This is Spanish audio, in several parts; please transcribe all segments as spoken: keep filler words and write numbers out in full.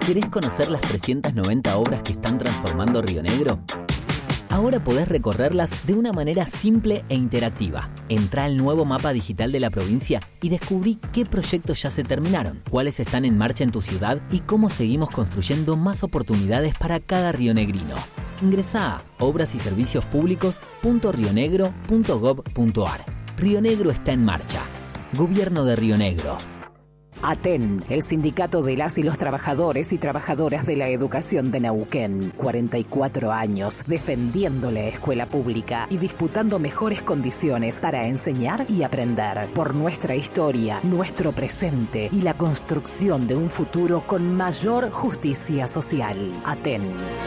¿Querés conocer las trescientas noventa obras que están transformando Río Negro? Ahora podés recorrerlas de una manera simple e interactiva. Entrá al nuevo mapa digital de la provincia y descubrí qué proyectos ya se terminaron, cuáles están en marcha en tu ciudad y cómo seguimos construyendo más oportunidades para cada rionegrino. Ingresá a obras y servicios públicos punto rionegro punto gob punto ar. Río Negro está en marcha. Gobierno de Río Negro. ATEN, el sindicato de las y los trabajadores y trabajadoras de la educación de Neuquén. cuarenta y cuatro años defendiendo la escuela pública y disputando mejores condiciones para enseñar y aprender. Por nuestra historia, nuestro presente y la construcción de un futuro con mayor justicia social. ATEN.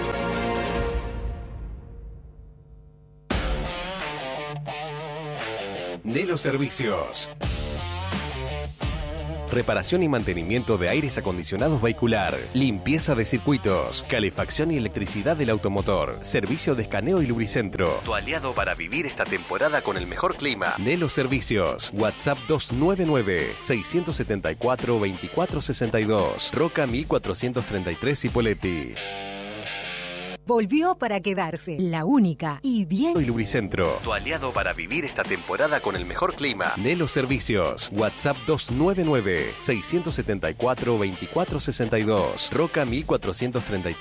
Nelo Servicios. Reparación y mantenimiento de aires acondicionados vehicular, limpieza de circuitos, calefacción y electricidad del automotor, servicio de escaneo y lubricentro. Tu aliado para vivir esta temporada con el mejor clima. Nelo Servicios. WhatsApp dos nueve nueve, seis siete cuatro, dos cuatro seis dos. Roca mil cuatrocientos treinta y tres Cipolletti. Volvió para quedarse, la única y bien... Y Lubricentro, tu aliado para vivir esta temporada con el mejor clima. Nelo Servicios, WhatsApp dos nueve nueve, seis siete cuatro, dos cuatro seis dos, Roca mil cuatrocientos treinta y tres